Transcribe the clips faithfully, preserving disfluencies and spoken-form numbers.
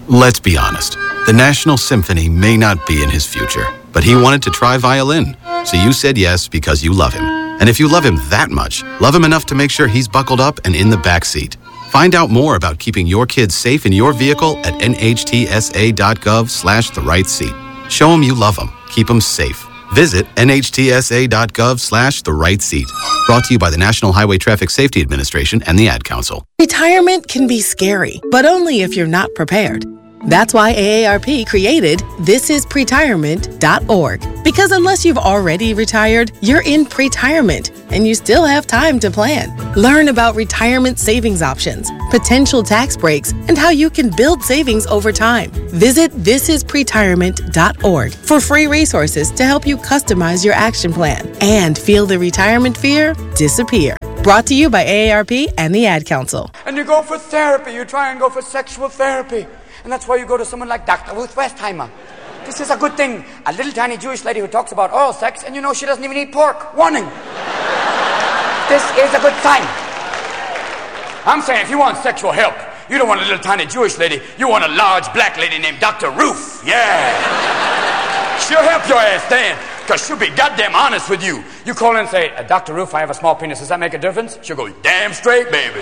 Let's be honest. The National Symphony may not be in his future, but he wanted to try violin. So you said yes because you love him. And if you love him that much, love him enough to make sure he's buckled up and in the back seat. Find out more about keeping your kids safe in your vehicle at nhtsa.gov slash the right seat. Show him you love him. Keep him safe. Visit nhtsa.gov slash the right seat. Brought to you by the National Highway Traffic Safety Administration and the Ad Council. Retirement can be scary, but only if you're not prepared. That's why A A R P created this is pretirement dot org. Because unless you've already retired, you're in pretirement, and you still have time to plan. Learn about retirement savings options, potential tax breaks, and how you can build savings over time. Visit this is pretirement dot org for free resources to help you customize your action plan and feel the retirement fear disappear. Brought to you by A A R P and the Ad Council. And you go for therapy. You try and go for sexual therapy. And that's why you go to someone like Doctor Ruth Westheimer. This is a good thing. A little tiny Jewish lady who talks about oral sex, and you know she doesn't even eat pork. Warning. This is a good sign. I'm saying if you want sexual help, you don't want a little tiny Jewish lady. You want a large black lady named Doctor Ruth. Yeah. She'll help your ass then, because she'll be goddamn honest with you. You call in and say, Doctor Ruth, I have a small penis. Does that make a difference? She'll go, damn straight, baby.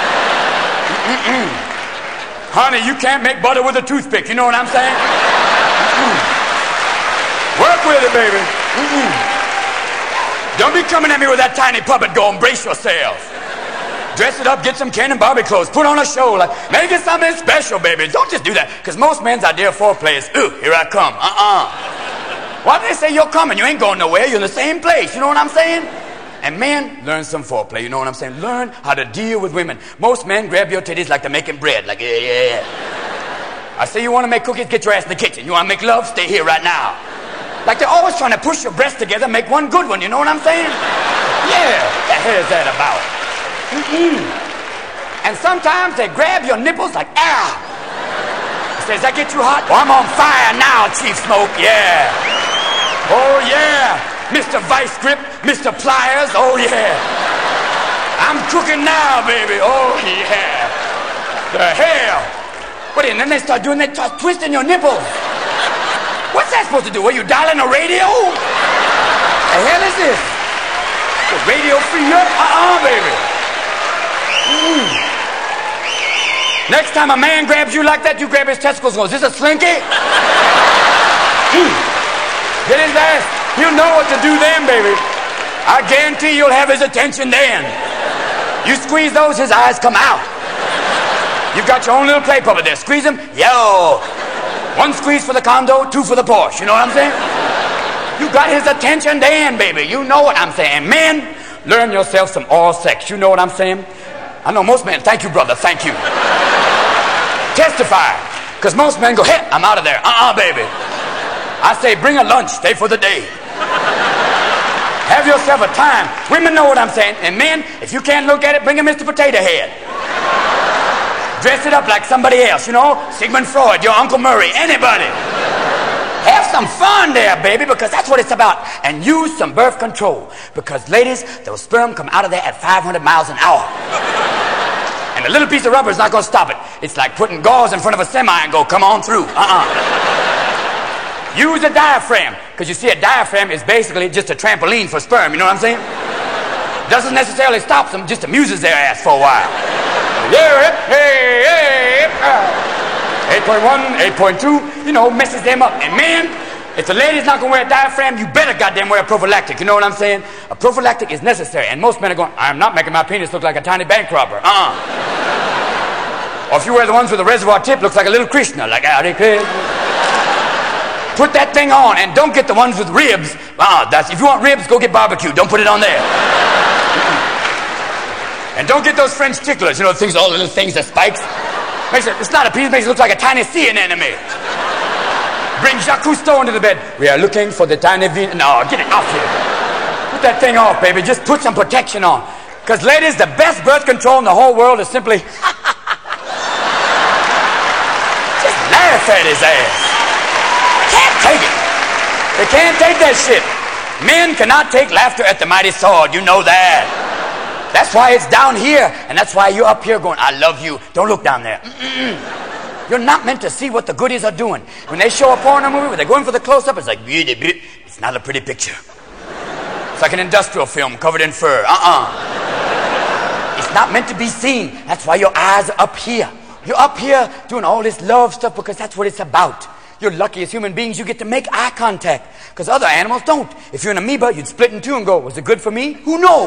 Mm-mm. Honey, you can't make butter with a toothpick. You know what I'm saying? Mm-mm. Work with it, baby. Mm-mm. Don't be coming at me with that tiny puppet. Go embrace yourself. Dress it up, get some Ken and Barbie clothes, put on a show, like, make it something special, baby. Don't just do that, because most men's idea of foreplay is, ooh, here I come. Uh-uh. Why do they say you're coming? You ain't going nowhere. You're in the same place. You know what I'm saying? And men, learn some foreplay. You know what I'm saying? Learn how to deal with women. Most men grab your titties like they're making bread. Like, yeah, yeah, yeah. I say you want to make cookies, get your ass in the kitchen. You want to make love? Stay here right now. Like they're always trying to push your breasts together, make one good one. You know what I'm saying? Yeah. What the hell is that about? Mm-mm. And sometimes they grab your nipples like, ow. Says, that get you hot? Well, I'm on fire now, Chief Smoke. Yeah. Oh, yeah. Mister Vice Grip, Mister Pliers, oh yeah. I'm cooking now, baby, oh yeah. The hell. What, and then they start doing that, start twisting your nipples. What's that supposed to do? Are you dialing a radio? The hell is this? The radio free up? Uh-uh, baby. Mm. Next time a man grabs you like that, you grab his testicles and goes, is this a slinky? Mm. Get his ass. You know what to do then, baby. I guarantee you'll have his attention then. You squeeze those, his eyes come out. You've got your own little play puppet there. Squeeze him, yo. One squeeze for the condo, two for the Porsche. You know what I'm saying? You got his attention then, baby. You know what I'm saying. Men, learn yourself some oral sex. You know what I'm saying? I know most men, thank you, brother, thank you. Testify. Because most men go, hey, I'm out of there. Uh-uh, baby. I say, bring a lunch, stay for the day. Have yourself a time. Women know what I'm saying. And men, if you can't look at it, bring a Mister Potato Head. Dress it up like somebody else, you know? Sigmund Freud, your Uncle Murray, anybody. Have some fun there, baby, because that's what it's about. And use some birth control. Because, ladies, those sperm come out of there at five hundred miles an hour. And a little piece of rubber is not going to stop it. It's like putting gauze in front of a semi and go, come on through. Uh-uh. Use a diaphragm, because you see a diaphragm is basically just a trampoline for sperm, you know what I'm saying? Doesn't necessarily stop them, just amuses their ass for a while. Yeah, hey, hey, eight point one, eight point two, you know, messes them up. And man, if the lady's not going to wear a diaphragm, you better goddamn wear a prophylactic, you know what I'm saying? A prophylactic is necessary, and most men are going, I'm not making my penis look like a tiny bank robber. Uh-uh. Or if you wear the ones with a reservoir tip, looks like a little Krishna, like, howdy, Krishna. Put that thing on, and don't get the ones with ribs. Ah, that's, if you want ribs, go get barbecue. Don't put it on there. And don't get those French ticklers. You know, things, all the little things, the spikes. Makes it, it's not a piece, makes it look like a tiny sea anemone. Bring Jacques Cousteau into the bed. We are looking for the tiny Venus. No, get it off here. Put that thing off, baby. Just put some protection on. Because, ladies, the best birth control in the whole world is simply just laugh at his ass. Can't take it. They can't take that shit. Men cannot take laughter at the mighty sword. You know that. That's why it's down here, and that's why you're up here going, I love you. Don't look down there. Mm-mm. You're not meant to see what the goodies are doing. When they show a porno movie, when they're going for the close-up, it's like, it's not a pretty picture. It's like an industrial film covered in fur. Uh-uh. It's not meant to be seen. That's why your eyes are up here. You're up here doing all this love stuff because that's what it's about. You're lucky as human beings you get to make eye contact, because other animals don't. If you're an amoeba, you'd split in two and go, was it good for me? Who knows?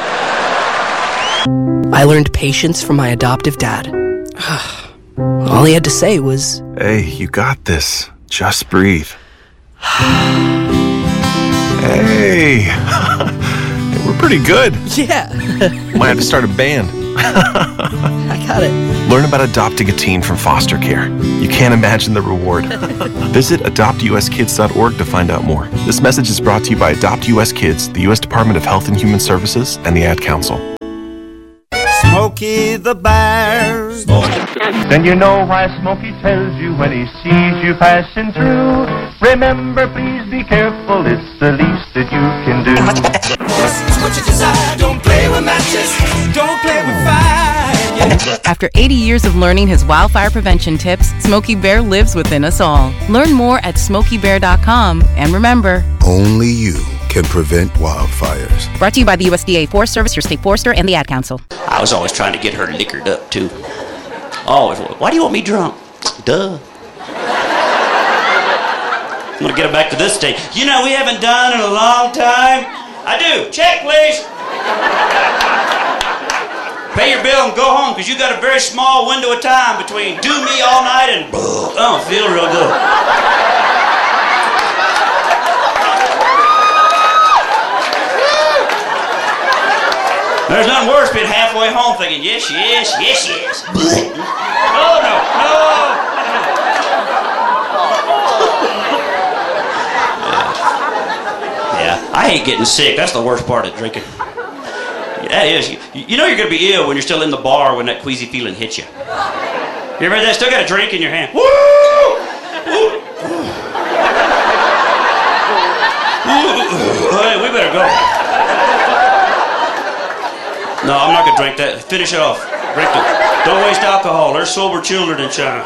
I learned patience from my adoptive dad. All he had to say was, "Hey, you got this. Just breathe." Hey, we're pretty good. Yeah. Might have to start a band. I got it. Learn about adopting a teen from foster care. You can't imagine the reward. Visit adopt u s kids dot org to find out more. This message is brought to you by Adopt U S Kids, the U S Department of Health and Human Services, and the Ad Council. Smokey the Bear. Then you know why Smokey tells you when he sees you passing through. Remember, please be careful, it's the least that you can do. What you desire, don't play with matches, don't play with fire. After eighty years of learning his wildfire prevention tips, Smokey Bear lives within us all. Learn more at smokey bear dot com, and remember, only you can prevent wildfires. Brought to you by the U S D A Forest Service, your state forester, and the Ad Council. I was always trying to get her liquored up, too. Always. Why do you want me drunk? Duh. I'm going to get her back to this state. You know, we haven't done in a long time. I do. Check, please. Pay your bill and go home, because you got a very small window of time between do me all night and I don't feel real good. There's nothing worse being halfway home thinking, yes, yes, yes, yes. No, no, no. Yeah. Yeah, I hate getting sick. That's the worst part of drinking. Yeah, it is. You, you know you're going to be ill when you're still in the bar when that queasy feeling hits you. You ever heard that? Still got a drink in your hand. Woo! Woo! Hey, we better go. No, I'm not going to drink that. Finish it off. Drink it. Don't waste alcohol. There's sober children in China.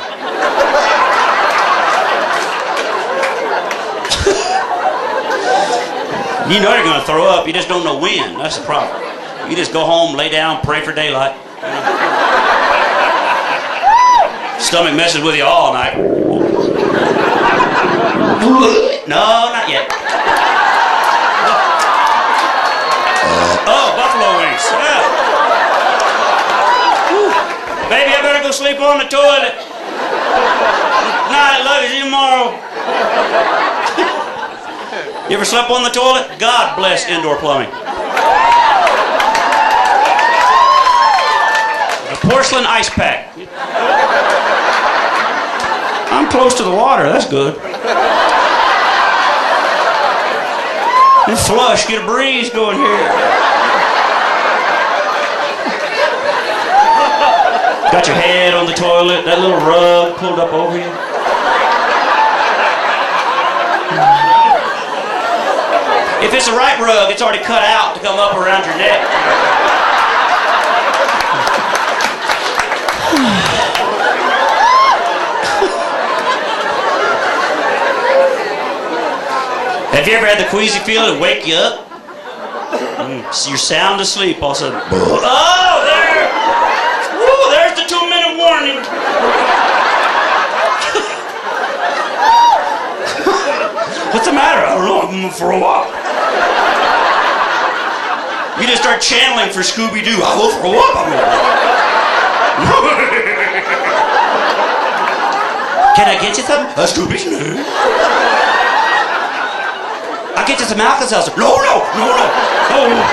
You know you're going to throw up. You just don't know when. That's the problem. You just go home, lay down, pray for daylight. You know? Stomach messes with you all night. No, not yet. Oh, buffalo wings. Yeah. Baby, I better go sleep on the toilet. Night, love you, see you tomorrow. You ever slept on the toilet? God bless indoor plumbing. The porcelain ice pack. I'm close to the water, that's good. And flush, get a breeze going here. Got your head on the toilet, that little rug pulled up over you. If it's the right rug, it's already cut out to come up around your neck. Have you ever had the queasy feeling to wake you up? Mm, so you're sound asleep all of a sudden. Oh, there! Woo, there's the two-minute warning. What's the matter? I don't know, I'm gonna throw up. You just start channeling for Scooby-Doo. I will throw up. I'm gonna... Can I get you something? A Scooby-Doo. I'll get you some Alka-Seltzer. No, no, no, no, no.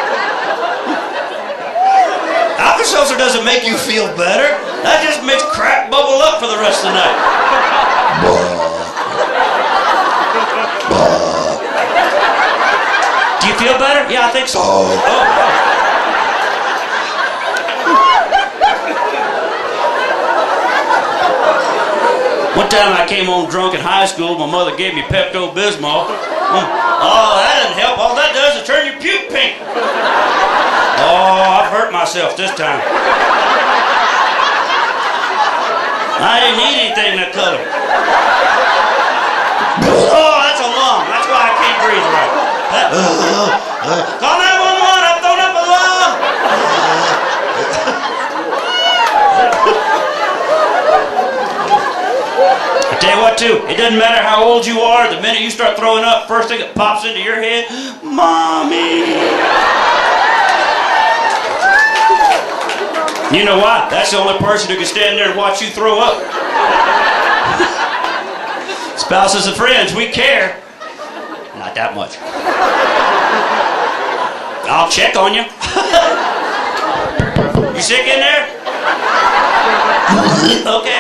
Alka-Seltzer doesn't make you feel better. That just makes crap bubble up for the rest of the night. Do you feel better? Yeah, I think so. Oh. One time I came home drunk in high school. My mother gave me Pepto-Bismol. Oh, that doesn't help. All that does is turn your puke pink. Oh, I've hurt myself this time. I didn't eat anything that color. Oh, that's a lung. That's why I can't breathe right. Call nine one one. I've thrown up a lung. I tell you what, too. It doesn't matter how old you are. The minute you start throwing up, first thing that pops into your head, Mommy. You know why? That's the only person who can stand there and watch you throw up. Spouses and friends, we care. Not that much. I'll check on you. You sick in there? Okay.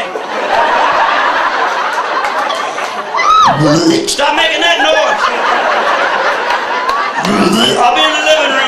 Stop making that noise. I'll be in the living room.